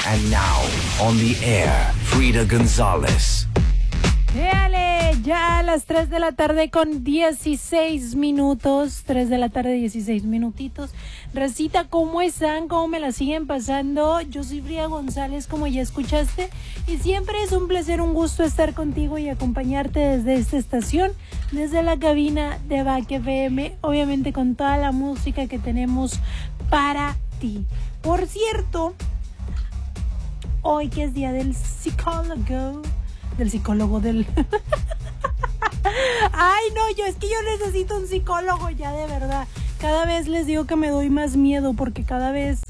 And now, on the air, Frida González. Véale, ya a las 3 de la tarde con 16 minutos, 3 de la tarde 16 minutitos. Racita, ¿cómo están? ¿Cómo me la siguen pasando? Yo soy Frida González, como ya escuchaste, y siempre es un placer, un gusto estar contigo y acompañarte desde esta estación, desde la cabina de Back FM, obviamente con toda la música que tenemos para ti. Por cierto, hoy que es día del psicólogo, Ay, no, es que yo necesito un psicólogo ya, de verdad. Cada vez les digo que me doy más miedo porque cada vez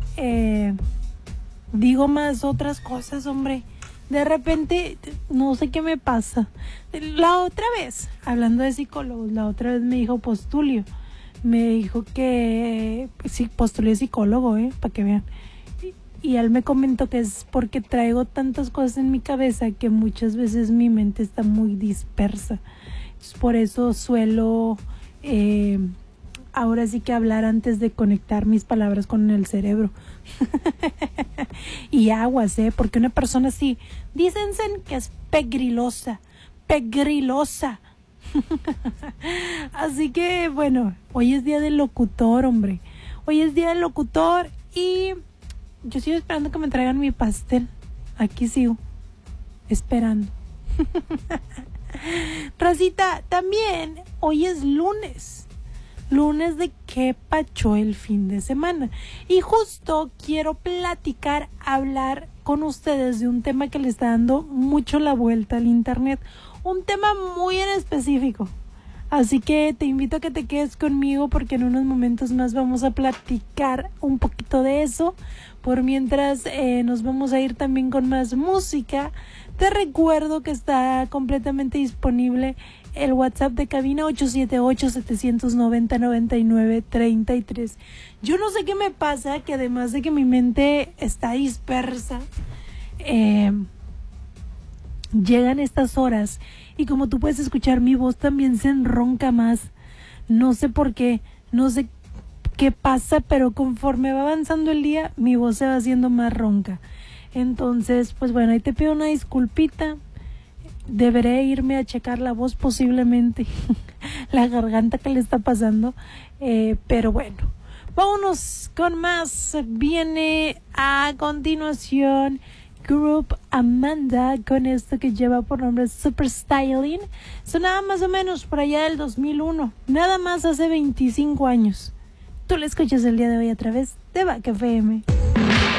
digo más otras cosas, hombre. De repente, no sé qué me pasa. La otra vez, hablando de psicólogos, me dijo Postulio. Me dijo que sí, Postulio es psicólogo, para que vean. Y él me comentó que es porque traigo tantas cosas en mi cabeza que muchas veces mi mente está muy dispersa. Entonces, por eso suelo ahora sí que hablar antes de conectar mis palabras con el cerebro. Y aguas, porque una persona así, dícense que es pegrilosa. Así que bueno, hoy es día del locutor, hombre. Hoy es día del locutor y yo sigo esperando que me traigan mi pastel. Aquí sigo, esperando. Racita, también hoy es lunes. Lunes de qué pachó el fin de semana. Y justo quiero hablar con ustedes de un tema que le está dando mucho la vuelta al internet. Un tema muy en específico. Así que te invito a que te quedes conmigo porque en unos momentos más vamos a platicar un poquito de eso. Por mientras nos vamos a ir también con más música. Te recuerdo que está completamente disponible el WhatsApp de cabina 878-790-9933. Yo no sé qué me pasa, que además de que mi mente está dispersa, llegan estas horas y como tú puedes escuchar, mi voz también se enronca más. No sé por qué, no sé qué pasa, pero conforme va avanzando el día, mi voz se va haciendo más ronca. Entonces, pues bueno, ahí te pido una disculpita. Deberé irme a checar la voz posiblemente, la garganta que le está pasando, pero bueno, vámonos con más. Viene a continuación Group Amanda con esto que lleva por nombre Super Styling. Sonaba más o menos por allá del 2001, nada más hace 25 años. Tú la escuchas el día de hoy a través de Back FM.